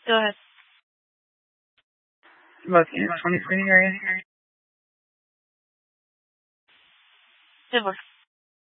Go ahead. About the 20 screening area? Divorce.